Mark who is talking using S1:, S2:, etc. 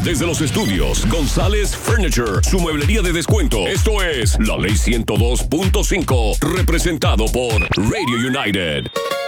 S1: Desde los estudios González Furniture, su mueblería de descuento. Esto es La Ley 102.5, representado por Radio United.